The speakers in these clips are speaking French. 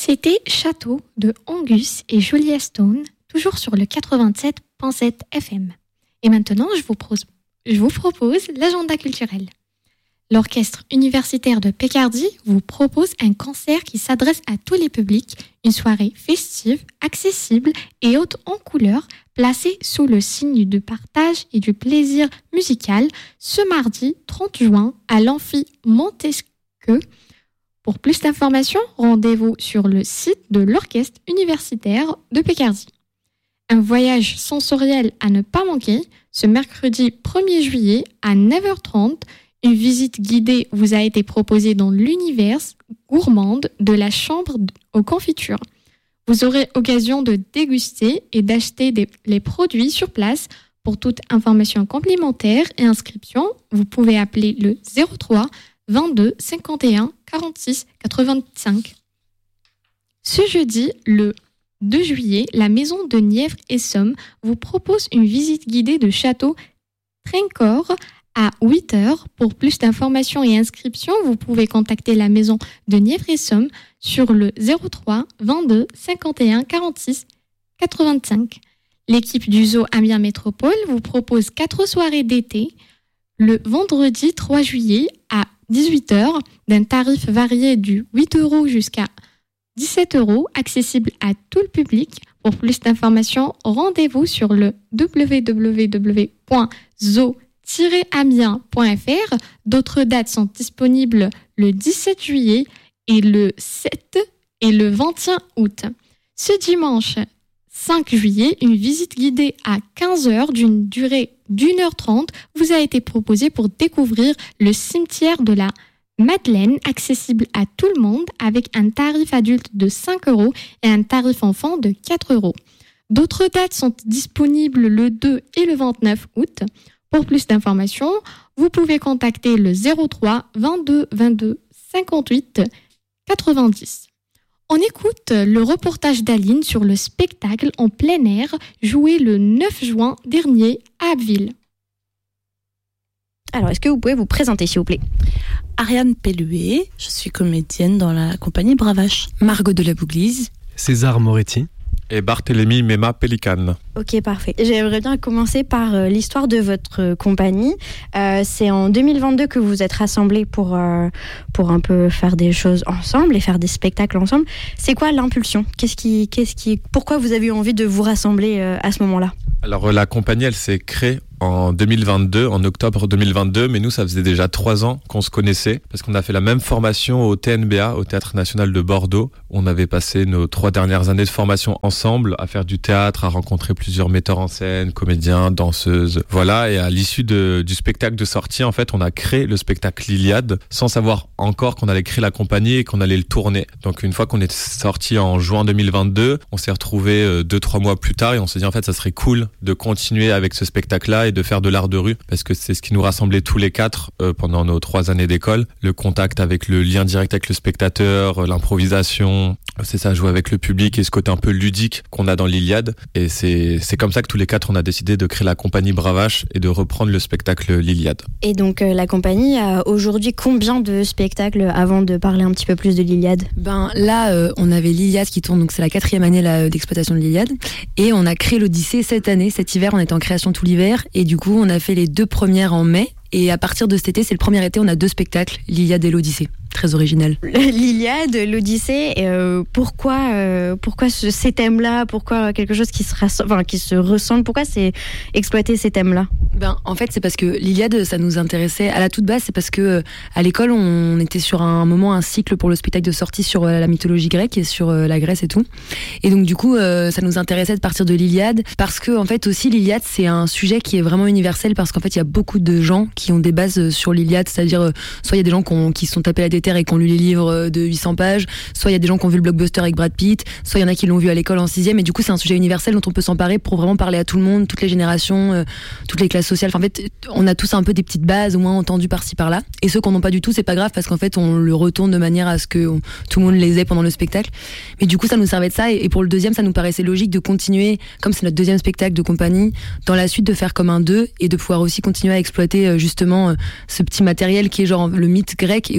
C'était Château de Angus et Julia Stone, toujours sur le 87.7 FM. Et maintenant, je vous propose l'agenda culturel. L'Orchestre universitaire de Picardie vous propose un concert qui s'adresse à tous les publics, une soirée festive, accessible et haute en couleurs, placée sous le signe du partage et du plaisir musical ce mardi 30 juin à l'Amphi Montesquieu. Pour plus d'informations, rendez-vous sur le site de l'Orchestre universitaire de Picardie. Un voyage sensoriel à ne pas manquer, ce mercredi 1er juillet à 9h30, une visite guidée vous a été proposée dans l'univers gourmande de la chambre aux confitures. Vous aurez occasion de déguster et d'acheter les produits sur place. Pour toute information complémentaire et inscription, vous pouvez appeler le 03 22 51 46 85. Ce jeudi, le 2 juillet, la maison de Nièvre et Somme vous propose une visite guidée de château Trincore à 8h. Pour plus d'informations et inscriptions, vous pouvez contacter la maison de Nièvre et Somme sur le 03 22 51 46 85. L'équipe du Zoo Amiens Métropole vous propose 4 soirées d'été le vendredi 3 juillet à 18h, d'un tarif varié du 8 € jusqu'à 17 €, accessible à tout le public. Pour plus d'informations, rendez-vous sur le www.zoo-amiens.fr. D'autres dates sont disponibles le 17 juillet et le 7 et le 21 août. Ce dimanche 5 juillet, une visite guidée à 15h d'une durée d'1h30 vous a été proposée pour découvrir le cimetière de la Madeleine, accessible à tout le monde avec un tarif adulte de 5 € et un tarif enfant de 4 €. D'autres dates sont disponibles le 2 et le 29 août. Pour plus d'informations, vous pouvez contacter le 03 22 22 58 90. On écoute le reportage d'Aline sur le spectacle en plein air joué le 9 juin dernier à Abbeville. Alors, est-ce que vous pouvez vous présenter, s'il vous plaît ? Ariane Pelluet, je suis comédienne dans la compagnie Bravache. Margot de la Bouglise. César Moretti. Et Barthélemy Mema Pélicane. Ok, parfait. J'aimerais bien commencer par l'histoire de votre compagnie. C'est en 2022 que vous vous êtes rassemblés pour un peu faire des choses ensemble et faire des spectacles ensemble. C'est quoi l'impulsion ? Pourquoi vous avez eu envie de vous rassembler à ce moment-là ? Alors la compagnie, elle s'est créée en 2022, en octobre 2022, mais nous, ça faisait déjà 3 ans qu'on se connaissait, parce qu'on a fait la même formation au TNBA, au Théâtre National de Bordeaux. On avait passé nos 3 dernières années de formation ensemble, à faire du théâtre, à rencontrer plusieurs metteurs en scène, comédiens, danseuses, voilà. Et à l'issue du spectacle de sortie, en fait, on a créé le spectacle l'Iliade, sans savoir encore qu'on allait créer la compagnie et qu'on allait le tourner. Donc une fois qu'on est sorti en juin 2022, on s'est retrouvés 2-3 mois plus tard et on s'est dit en fait ça serait cool de continuer avec ce spectacle-là et de faire de l'art de rue, parce que c'est ce qui nous rassemblait tous les 4 pendant nos 3 années d'école. Le contact avec le lien direct avec le spectateur, l'improvisation, c'est ça, jouer avec le public et ce côté un peu ludique qu'on a dans l'Iliade. Et c'est comme ça que tous les 4 on a décidé de créer la compagnie Bravache et de reprendre le spectacle l'Iliade. Et donc la compagnie a aujourd'hui combien de spectacles avant de parler un petit peu plus de l'Iliade ? Là, on avait l'Iliade qui tourne, donc c'est la 4e année d'exploitation de l'Iliade. Et on a créé l'Odyssée cette année, cet hiver, on était en création tout l'hiver. Et du coup, on a fait les 2 premières en mai. Et à partir de cet été, c'est le premier été, on a 2 spectacles, l'Iliade et l'Odyssée. Très original. L'Iliade, l'Odyssée, pourquoi ces thèmes-là ? Pourquoi quelque chose qui se ressemble ? Pourquoi c'est exploiter ces thèmes-là ? En fait, c'est parce que l'Iliade, ça nous intéressait à la toute base. C'est parce que à l'école, on était sur un cycle pour le spectacle de sortie sur la mythologie grecque et sur la Grèce et tout. Et donc du coup, ça nous intéressait de partir de l'Iliade parce que en fait aussi l'Iliade, c'est un sujet qui est vraiment universel parce qu'en fait, il y a beaucoup de gens qui ont des bases sur l'Iliade, c'est-à-dire soit il y a des gens qui se sont tapés la déterre et qui ont lu les livres de 800 pages, soit il y a des gens qui ont vu le blockbuster avec Brad Pitt, soit il y en a qui l'ont vu à l'école en 6e, et du coup c'est un sujet universel dont on peut s'emparer pour vraiment parler à tout le monde, toutes les générations, toutes les classes sociales. Enfin, en fait, on a tous un peu des petites bases au moins entendues par-ci par-là, et ceux qu'on n'ont pas du tout, c'est pas grave parce qu'en fait on le retourne de manière à ce que tout le monde les ait pendant le spectacle. Mais du coup ça nous servait de ça, et pour le 2e ça nous paraissait logique de continuer, comme c'est notre 2e spectacle de compagnie, dans la suite de faire comme un 2 et de pouvoir aussi continuer à exploiter justement ce petit matériel qui est genre le mythe grec, et aussi de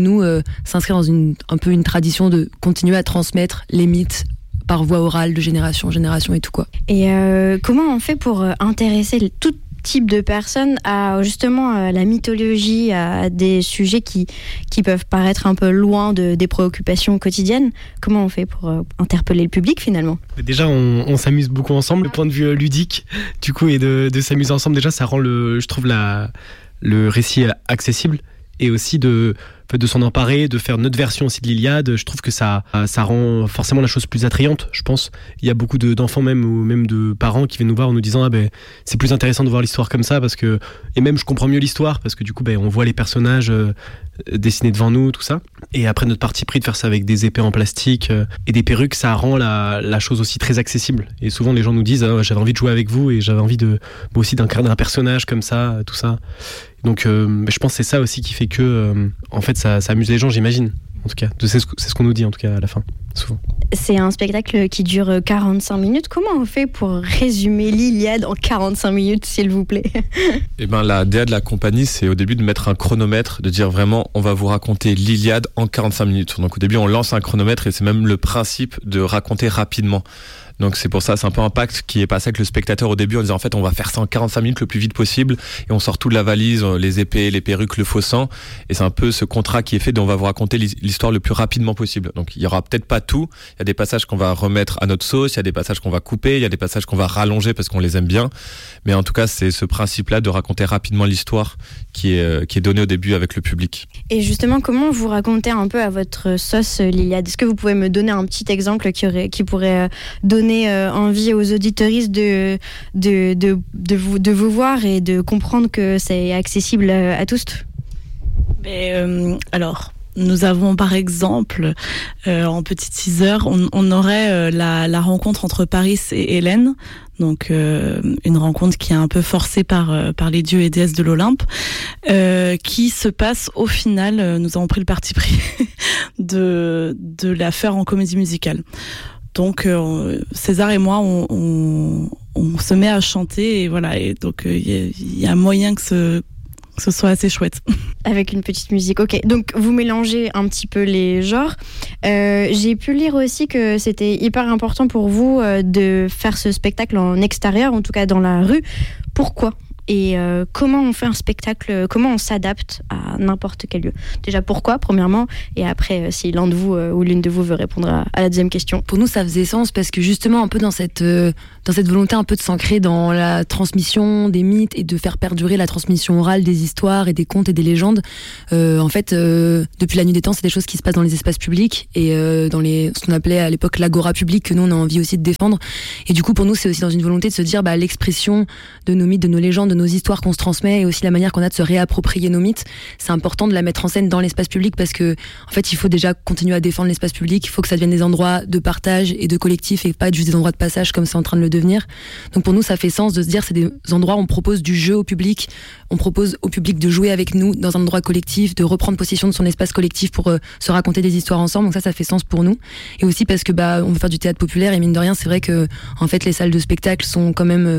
nous s'inscrire dans un peu une tradition de continuer à transmettre les mythes par voie orale de génération en génération et tout quoi. Et comment on fait pour intéresser tout type de personnes à justement la mythologie, à des sujets qui peuvent paraître un peu loin des préoccupations quotidiennes? Comment on fait pour interpeller le public finalement? Déjà, on s'amuse beaucoup ensemble, le point de vue ludique, du coup, et de s'amuser ensemble, déjà, ça rend je trouve le récit accessible, et aussi de s'en emparer, de faire notre version aussi de l'Iliade. Je trouve que ça rend forcément la chose plus attrayante, je pense. Il y a beaucoup d'enfants même, ou même de parents qui viennent nous voir en nous disant c'est plus intéressant de voir l'histoire comme ça, et même je comprends mieux l'histoire, parce que du coup on voit les personnages dessinés devant nous, tout ça. Et après, notre parti pris de faire ça avec des épées en plastique et des perruques, ça rend la chose aussi très accessible. Et souvent les gens nous disent j'avais envie de jouer avec vous, et j'avais envie moi aussi d'incarner un personnage comme ça, tout ça. Donc je pense que c'est ça aussi qui fait que en fait ça amuse les gens, j'imagine. En tout cas, c'est ce qu'on nous dit en tout cas à la fin, souvent. C'est un spectacle qui dure 45 minutes. Comment on fait pour résumer l'Iliade en 45 minutes, s'il vous plaît? La DA de la compagnie, c'est au début de mettre un chronomètre, de dire vraiment, on va vous raconter l'Iliade en 45 minutes. Donc au début, on lance un chronomètre, et c'est même le principe de raconter rapidement. Donc c'est pour ça, c'est un peu un pacte qui est passé avec le spectateur au début, en disant en fait on va faire ça en 45 minutes le plus vite possible, et on sort tout de la valise, les épées, les perruques, le faux sang, et c'est un peu ce contrat qui est fait, on va vous raconter l'histoire le plus rapidement possible. Donc il y aura peut-être pas tout, il y a des passages qu'on va remettre à notre sauce, il y a des passages qu'on va couper, il y a des passages qu'on va rallonger parce qu'on les aime bien, mais en tout cas c'est ce principe-là de raconter rapidement l'histoire qui est donné au début avec le public. Et justement, comment vous racontez un peu à votre sauce l'Iliade? Est-ce que vous pouvez me donner un petit exemple qui pourrait donner envie aux auditeuristes de vous voir et de comprendre que c'est accessible à tous? Alors, nous avons par exemple, en petit teaser, on aurait la rencontre entre Paris et Hélène, donc une rencontre qui est un peu forcée par les dieux et déesses de l'Olympe, qui se passe au final, nous avons pris le parti pris de la faire en comédie musicale. Donc César et moi, on se met à chanter, et voilà. Et donc il y a moyen que ce soit assez chouette. Avec une petite musique, ok. Donc vous mélangez un petit peu les genres. J'ai pu lire aussi que c'était hyper important pour vous de faire ce spectacle en extérieur, en tout cas dans la rue. Pourquoi ? Et comment on fait un spectacle, comment on s'adapte à n'importe quel lieu? Déjà pourquoi, premièrement, et après si l'un de vous ou l'une de vous veut répondre à la deuxième question. Pour nous ça faisait sens parce que justement un peu dans cette volonté un peu de s'ancrer dans la transmission des mythes et de faire perdurer la transmission orale des histoires et des contes et des légendes, en fait depuis la nuit des temps c'est des choses qui se passent dans les espaces publics et dans ce qu'on appelait à l'époque l'agora publique, que nous on a envie aussi de défendre. Et du coup pour nous c'est aussi dans une volonté de se dire l'expression de nos mythes, de nos légendes, de nos histoires qu'on se transmet, et aussi la manière qu'on a de se réapproprier nos mythes, c'est important de la mettre en scène dans l'espace public, parce que en fait il faut déjà continuer à défendre l'espace public, il faut que ça devienne des endroits de partage et de collectif et pas juste des endroits de passage comme c'est en train de le devenir. Donc pour nous ça fait sens de se dire c'est des endroits où on propose du jeu au public, on propose au public de jouer avec nous dans un endroit collectif, de reprendre possession de son espace collectif pour se raconter des histoires ensemble. Donc ça fait sens pour nous, et aussi parce que on veut faire du théâtre populaire, et mine de rien c'est vrai que en fait les salles de spectacle sont quand même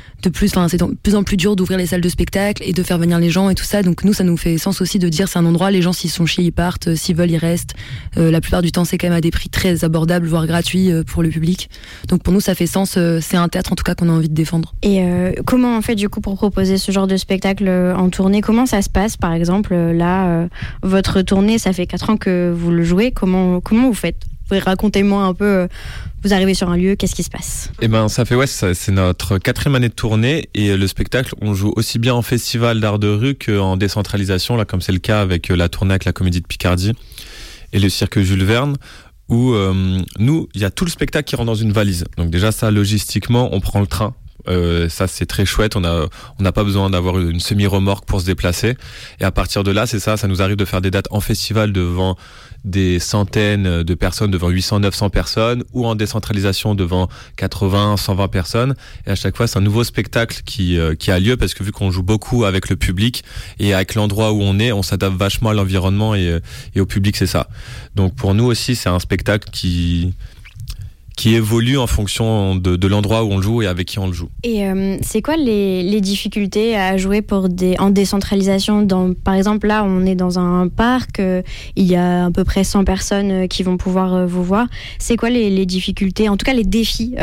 c'est de plus en plus dur d'ouvrir les salles de spectacle et de faire venir les gens et tout ça. Donc nous, ça nous fait sens aussi de dire c'est un endroit, les gens s'ils sont chiés, ils partent, s'ils veulent, ils restent. La plupart du temps, c'est quand même à des prix très abordables, voire gratuits pour le public. Donc pour nous, ça fait sens. C'est un théâtre en tout cas qu'on a envie de défendre. Et comment on fait du coup pour proposer ce genre de spectacle en tournée? Comment ça se passe par exemple là, votre tournée, ça fait 4 ans que vous le jouez. Comment vous faites? Racontez-moi un peu, vous arrivez sur un lieu, qu'est-ce qui se passe? Ça fait c'est notre 4e année de tournée, et le spectacle, on joue aussi bien en festival d'art de rue qu'en décentralisation, là comme c'est le cas avec la tournée avec la Comédie de Picardie et le cirque Jules Verne, où nous, il y a tout le spectacle qui rentre dans une valise. Donc déjà ça, logistiquement, on prend le train. Ça c'est très chouette, on n'a pas besoin d'avoir une semi-remorque pour se déplacer, et à partir de là ça nous arrive de faire des dates en festival devant des centaines de personnes, devant 800-900 personnes, ou en décentralisation devant 80-120 personnes, et à chaque fois c'est un nouveau spectacle qui a lieu, parce que vu qu'on joue beaucoup avec le public et avec l'endroit où on s'adapte vachement à l'environnement et au public, c'est ça. Donc pour nous aussi c'est un spectacle qui qui évolue en fonction de l'endroit où on le joue et avec qui on le joue. Et c'est quoi les difficultés à jouer en décentralisation par exemple, là, on est dans un parc, il y a à peu près 100 personnes qui vont pouvoir vous voir. C'est quoi les difficultés, en tout cas les défis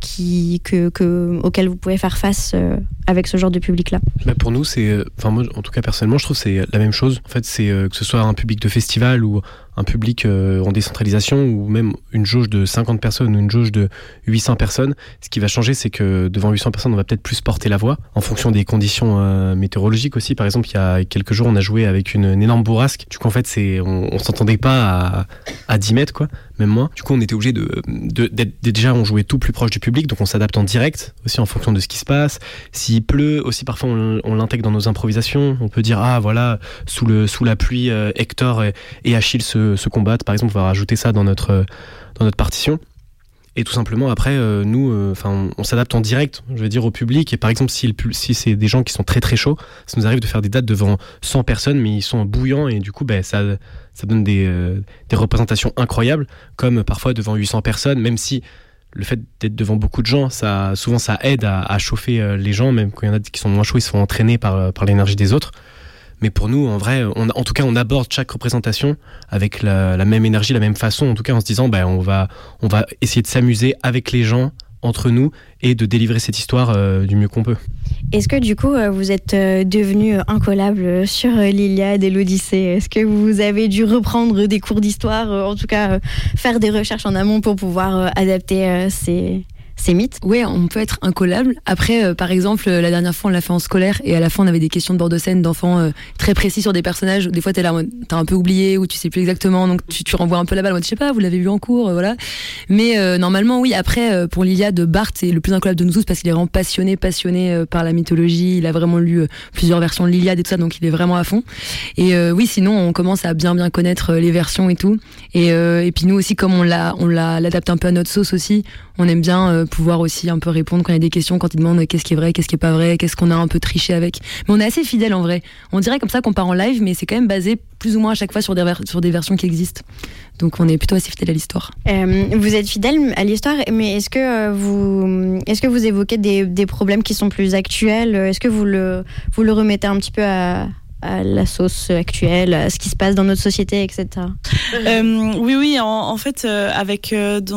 auxquels vous pouvez faire face avec ce genre de public-là? Pour nous, moi, en tout cas, personnellement, je trouve que c'est la même chose. En fait, c'est que ce soit un public de festival ou un public en décentralisation ou même une jauge de 50 personnes ou une jauge de 800 personnes. Ce qui va changer, c'est que devant 800 personnes, on va peut-être plus porter la voix en fonction des conditions météorologiques aussi. Par exemple, il y a quelques jours, on a joué avec une énorme bourrasque. Du coup, en fait, on s'entendait pas à 10 mètres, quoi, même moins. Du coup, on était obligé d'être déjà, on jouait tout plus proche du public, donc on s'adapte en direct aussi en fonction de ce qui se passe. S'il pleut, aussi parfois on l'intègre dans nos improvisations. On peut dire, ah voilà, sous la pluie, Hector et Achille se combattent. Par exemple, on va rajouter ça dans notre partition. Et tout simplement, après, nous, on s'adapte en direct, je veux dire, au public. Et par exemple, si c'est des gens qui sont très très chauds, ça nous arrive de faire des dates devant 100 personnes, mais ils sont bouillants et du coup, ça donne des représentations incroyables, comme parfois devant 800 personnes, même si le fait d'être devant beaucoup de gens, souvent ça aide à chauffer les gens, même quand il y en a qui sont moins chauds, ils se font entraîner par l'énergie des autres. Mais pour nous, en vrai, en tout cas, on aborde chaque représentation avec la même énergie, la même façon, en tout cas en se disant, on va essayer de s'amuser avec les gens, entre nous, et de délivrer cette histoire du mieux qu'on peut. Est-ce que du coup, vous êtes devenus incollables sur l'Iliade et l'Odyssée? Est-ce que vous avez dû reprendre des cours d'histoire, en tout cas faire des recherches en amont pour pouvoir adapter ces mythes? Ouais, on peut être incollable. Après, par exemple, la dernière fois, on l'a fait en scolaire et à la fin, on avait des questions de bord de scène d'enfants très précis sur des personnages. Des fois, t'es là, t'as un peu oublié ou tu sais plus exactement, donc tu renvoies un peu la balle. Je sais pas, vous l'avez vu en cours, voilà. Mais normalement, oui. Après, pour l'Iliade, Barthes c'est le plus incollable de nous tous parce qu'il est vraiment passionné par la mythologie. Il a vraiment lu plusieurs versions de l'Iliade et tout ça, donc il est vraiment à fond. Et oui, sinon, on commence à bien connaître les versions et tout. Et puis nous aussi, comme on l'adapte un peu à notre sauce aussi, on aime bien pouvoir aussi un peu répondre quand il y a des questions, quand ils demandent qu'est-ce qui est vrai, qu'est-ce qui est pas vrai, qu'est-ce qu'on a un peu triché avec. Mais on est assez fidèle en vrai. On dirait comme ça qu'on part en live, mais c'est quand même basé plus ou moins à chaque fois sur des versions qui existent. Donc on est plutôt assez fidèle à l'histoire. Vous êtes fidèle à l'histoire, mais est-ce que vous évoquez des problèmes qui sont plus actuels? Est-ce que vous le remettez un petit peu à la sauce actuelle, à ce qui se passe dans notre société, etc. Oui, en fait, avec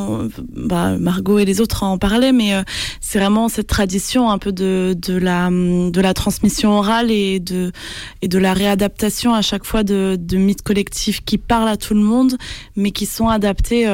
Margot et les autres en parlaient, mais c'est vraiment cette tradition un peu de la transmission orale et de la réadaptation à chaque fois de mythes collectifs qui parlent à tout le monde, mais qui sont adaptés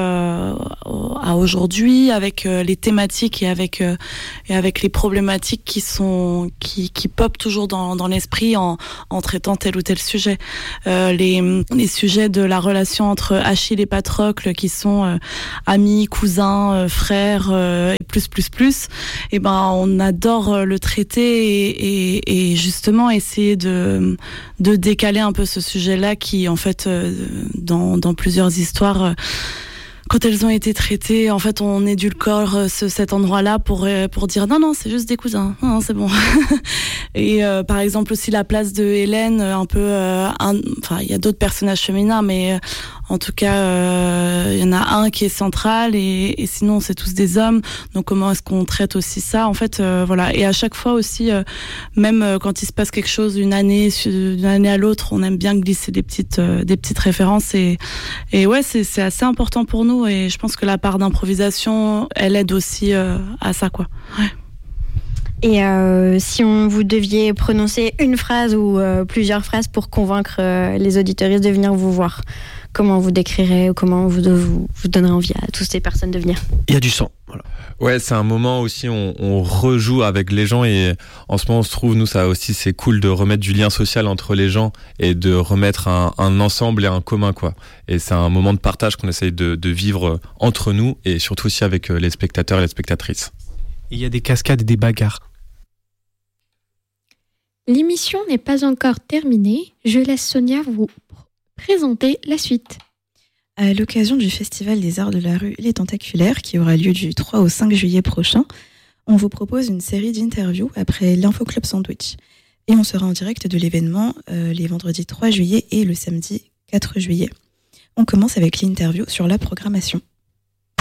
à aujourd'hui avec les thématiques et avec les problématiques qui popent toujours dans l'esprit en traitant tel ou tel sujet. Les sujets de la relation entre Achille et Patrocle qui sont amis, cousins, frères et plus, et on adore le traiter et justement essayer de décaler un peu ce sujet-là qui en fait dans plusieurs histoires quand elles ont été traitées, en fait, on édulcore cet endroit-là pour dire non, c'est juste des cousins, non, c'est bon. Et par exemple aussi la place de Hélène, un peu, il y a d'autres personnages féminins, mais en tout cas, il y en a un qui est central et sinon c'est tous des hommes. Donc comment est-ce qu'on traite aussi ça? En fait, voilà. Et à chaque fois aussi, même quand il se passe quelque chose d'une année à l'autre, on aime bien glisser des petites références et ouais, c'est assez important pour nous. Et je pense que la part d'improvisation, elle aide aussi à ça, quoi. Ouais. Et si vous deviez prononcer une phrase ou plusieurs phrases pour convaincre les auditeuristes de venir vous voir, comment vous décrirez ou comment vous donnerez envie à toutes ces personnes de venir? Il y a du sang, voilà. Ouais, c'est un moment aussi, on rejoue avec les gens et en ce moment on se trouve, nous ça aussi c'est cool de remettre du lien social entre les gens et de remettre un ensemble et un commun, quoi. Et c'est un moment de partage qu'on essaye de vivre entre nous et surtout aussi avec les spectateurs et les spectatrices. Il y a des cascades et des bagarres. L'émission n'est pas encore terminée. Je laisse Sonia vous présenter la suite. À l'occasion du Festival des Arts de la Rue Les Tentaculaires, qui aura lieu du 3 au 5 juillet prochain, on vous propose une série d'interviews après l'Info Club Sandwich. Et on sera en direct de l'événement les vendredis 3 juillet et le samedi 4 juillet. On commence avec l'interview sur la programmation.